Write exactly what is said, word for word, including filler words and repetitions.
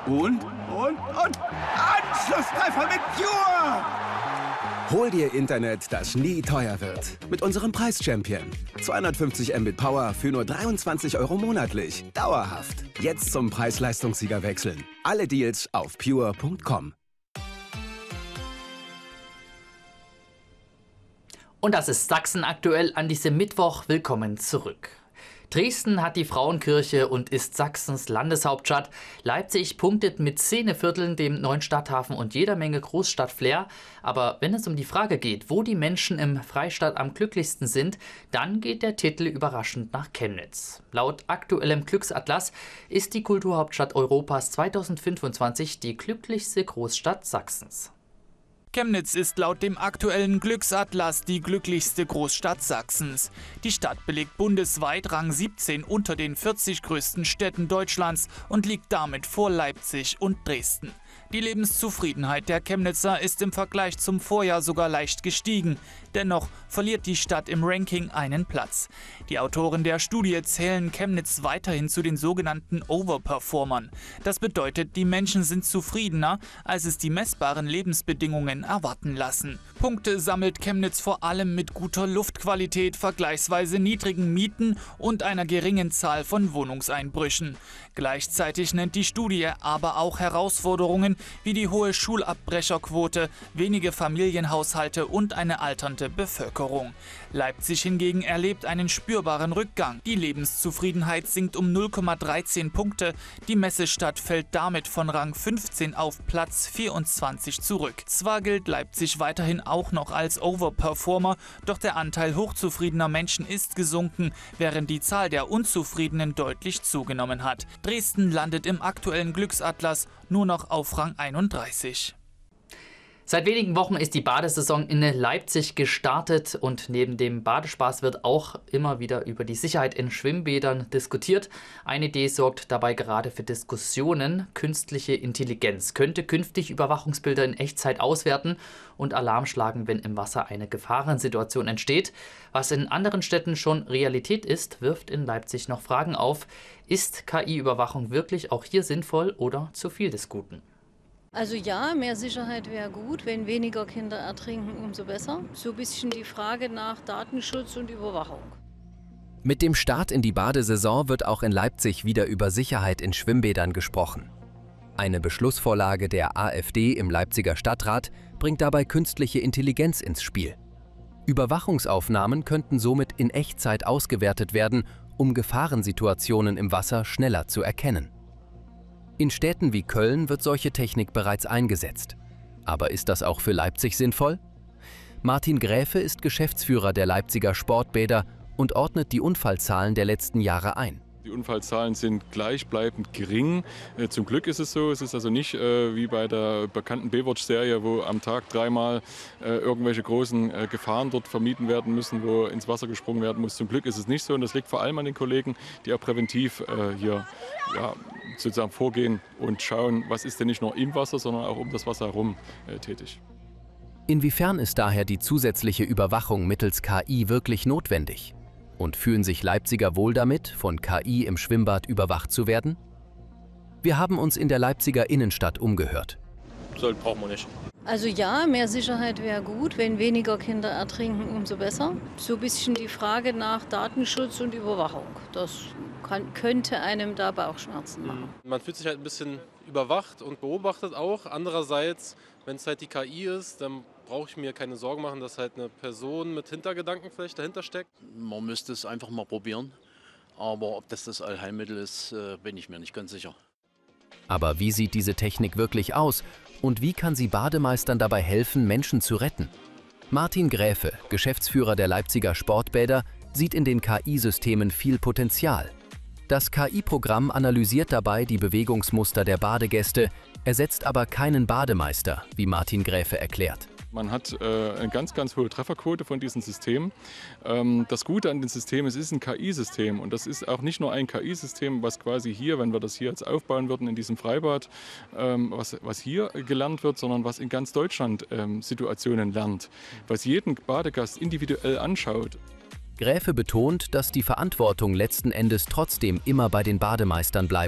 Und, und, und Anschlusstreffer mit Pure! Hol dir Internet, das nie teuer wird. Mit unserem Preis-Champion. zweihundertfünfzig Mbit Power für nur dreiundzwanzig Euro monatlich. Dauerhaft. Jetzt zum Preis-Leistungssieger wechseln. Alle Deals auf pure punkt com. Und das ist Sachsen aktuell an diesem Mittwoch. Willkommen zurück. Dresden hat die Frauenkirche und ist Sachsens Landeshauptstadt. Leipzig punktet mit Szenevierteln, dem neuen Stadthafen und jeder Menge Großstadtflair. Aber wenn es um die Frage geht, wo die Menschen im Freistaat am glücklichsten sind, dann geht der Titel überraschend nach Chemnitz. Laut aktuellem Glücksatlas ist die Kulturhauptstadt Europas zweitausendfünfundzwanzig die glücklichste Großstadt Sachsens. Chemnitz ist laut dem aktuellen Glücksatlas die glücklichste Großstadt Sachsens. Die Stadt belegt bundesweit Rang siebzehn unter den vierzig größten Städten Deutschlands und liegt damit vor Leipzig und Dresden. Die Lebenszufriedenheit der Chemnitzer ist im Vergleich zum Vorjahr sogar leicht gestiegen. Dennoch verliert die Stadt im Ranking einen Platz. Die Autoren der Studie zählen Chemnitz weiterhin zu den sogenannten Overperformern. Das bedeutet, die Menschen sind zufriedener, als es die messbaren Lebensbedingungen erwarten lassen. Punkte sammelt Chemnitz vor allem mit guter Luftqualität, vergleichsweise niedrigen Mieten und einer geringen Zahl von Wohnungseinbrüchen. Gleichzeitig nennt die Studie aber auch Herausforderungen wie die hohe Schulabbrecherquote, wenige Familienhaushalte und eine alternde Bevölkerung. Leipzig hingegen erlebt einen spürbaren Rückgang. Die Lebenszufriedenheit sinkt um null Komma dreizehn Punkte. Die Messestadt fällt damit von Rang fünfzehn auf Platz vierundzwanzig zurück. Zwar gilt Leipzig weiterhin auch noch als Overperformer, doch der Anteil hochzufriedener Menschen ist gesunken, während die Zahl der Unzufriedenen deutlich zugenommen hat. Dresden landet im aktuellen Glücksatlas nur noch auf Rang einunddreißig. Seit wenigen Wochen ist die Badesaison in Leipzig gestartet und neben dem Badespaß wird auch immer wieder über die Sicherheit in Schwimmbädern diskutiert. Eine Idee sorgt dabei gerade für Diskussionen. Künstliche Intelligenz könnte künftig Überwachungsbilder in Echtzeit auswerten und Alarm schlagen, wenn im Wasser eine Gefahrensituation entsteht. Was in anderen Städten schon Realität ist, wirft in Leipzig noch Fragen auf. Ist K I-Überwachung wirklich auch hier sinnvoll oder zu viel des Guten? Also ja, mehr Sicherheit wäre gut. Wenn weniger Kinder ertrinken, umso besser. So ein bisschen die Frage nach Datenschutz und Überwachung. Mit dem Start in die Badesaison wird auch in Leipzig wieder über Sicherheit in Schwimmbädern gesprochen. Eine Beschlussvorlage der AfD im Leipziger Stadtrat bringt dabei künstliche Intelligenz ins Spiel. Überwachungsaufnahmen könnten somit in Echtzeit ausgewertet werden, um Gefahrensituationen im Wasser schneller zu erkennen. In Städten wie Köln wird solche Technik bereits eingesetzt. Aber ist das auch für Leipzig sinnvoll? Martin Gräfe ist Geschäftsführer der Leipziger Sportbäder und ordnet die Unfallzahlen der letzten Jahre ein. Die Unfallzahlen sind gleichbleibend gering. Äh, zum Glück ist es so. Es ist also nicht äh, wie bei der bekannten Baywatch-Serie, wo am Tag dreimal äh, irgendwelche großen äh, Gefahren dort vermieden werden müssen, wo ins Wasser gesprungen werden muss. Zum Glück ist es nicht so und das liegt vor allem an den Kollegen, die auch präventiv äh, hier ja, sozusagen vorgehen und schauen, was ist denn nicht nur im Wasser, sondern auch um das Wasser herum äh, tätig. Inwiefern ist daher die zusätzliche Überwachung mittels K I wirklich notwendig? Und fühlen sich Leipziger wohl damit, von K I im Schwimmbad überwacht zu werden? Wir haben uns in der Leipziger Innenstadt umgehört. So brauchen wir nicht. Also ja, mehr Sicherheit wäre gut. Wenn weniger Kinder ertrinken, umso besser. So ein bisschen die Frage nach Datenschutz und Überwachung. Das kann, könnte einem da Bauchschmerzen machen. Man fühlt sich halt ein bisschen überwacht und beobachtet auch. Andererseits, wenn es halt die K I ist, dann brauche ich mir keine Sorgen machen, dass halt eine Person mit Hintergedanken vielleicht dahinter steckt. Man müsste es einfach mal probieren. Aber ob das das Allheilmittel ist, bin ich mir nicht ganz sicher. Aber wie sieht diese Technik wirklich aus und wie kann sie Bademeistern dabei helfen, Menschen zu retten? Martin Gräfe, Geschäftsführer der Leipziger Sportbäder, sieht in den K I-Systemen viel Potenzial. Das K I-Programm analysiert dabei die Bewegungsmuster der Badegäste, ersetzt aber keinen Bademeister, wie Martin Gräfe erklärt. Man hat äh, eine ganz, ganz hohe Trefferquote von diesen Systemen. Ähm, das Gute an den Systemen, es ist ein K I-System und das ist auch nicht nur ein K I-System, was quasi hier, wenn wir das hier jetzt aufbauen würden in diesem Freibad, ähm, was, was hier gelernt wird, sondern was in ganz Deutschland ähm, Situationen lernt, was jeden Badegast individuell anschaut. Gräfe betont, dass die Verantwortung letzten Endes trotzdem immer bei den Bademeistern bleibt.